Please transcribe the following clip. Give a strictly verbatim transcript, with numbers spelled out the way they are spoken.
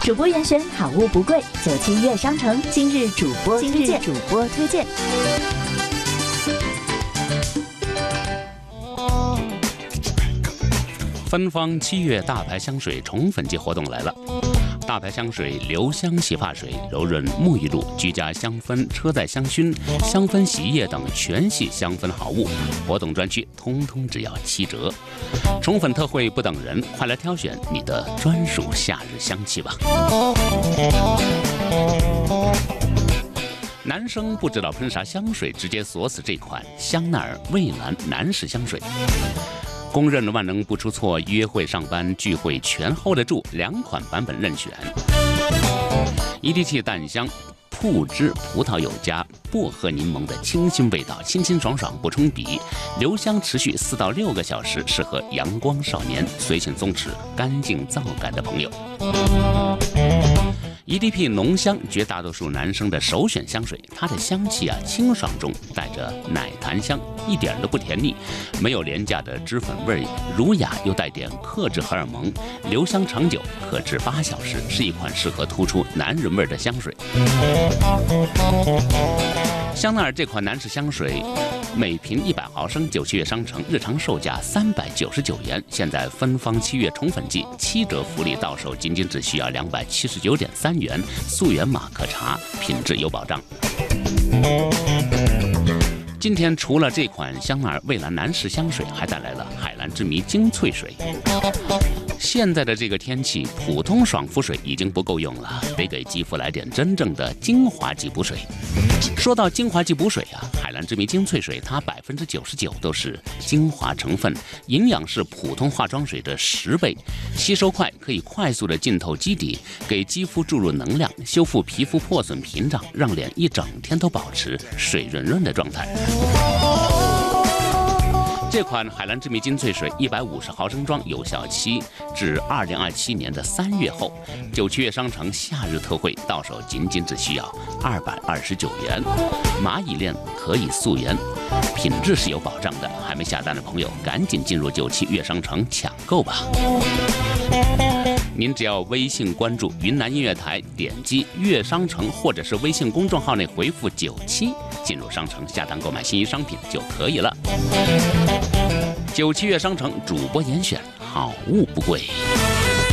主播严选，好物不贵。九七悦商城今日主播推荐，主播推荐。 芬芳七月大牌香水宠粉季活动来了。大牌香水留香洗发水、柔润沐浴露、居家香氛、车载香薰、香氛洗衣液等全系香氛好物，活动专区通通只要七折。宠粉特惠不等人，快来挑选你的专属夏日香气吧。男生不知道喷啥香水，直接锁死这款香奈儿蔚蓝男士香水。公认万能不出错，约会、上班、聚会全 hold 得住，两款版本任选。一滴气淡香，铺汁葡萄有加，薄荷柠檬的清新味道，清清爽爽不冲鼻，留香持续四到六个小时，适合阳光少年、随性松弛、干净皂感的朋友。E D P 浓香，绝大多数男生的首选香水。它的香气啊，清爽中带着奶檀香，一点都不甜腻，没有廉价的脂粉味，儒雅又带点克制荷尔蒙，留香长久，可至八小时，是一款适合突出男人味的香水。香奈儿这款男士香水，每瓶一百毫升，九七月商城日常售价三百九十九元，现在芬芳七月宠粉季，七折福利到手仅仅只需要两百七十九点三元，溯源码可查，品质有保障。今天除了这款香奈儿蔚蓝男士香水，还带来了海蓝之谜精粹水。现在的这个天气，普通爽肤水已经不够用了，得给肌肤来点真正的精华级补水。说到精华级补水啊，海蓝之谜精粹水，它百分之九十九都是精华成分，营养是普通化妆水的十倍，吸收快，可以快速的浸透基底，给肌肤注入能量，修复皮肤破损屏障，让脸一整天都保持水润润的状态。这款海蓝之谜精粹水一百五十毫升装，有效期至二零二七年的三月后，九七月商城夏日特惠，到手仅仅只需要二百二十九元。蚂蚁链可以溯源，品质是有保障的。还没下单的朋友，赶紧进入九七月商城抢购吧。您只要微信关注云南音乐台，点击乐商城，或者是微信公众号内回复九七，进入商城下单购买心仪商品就可以了。九七月商城主播严选，好物不贵。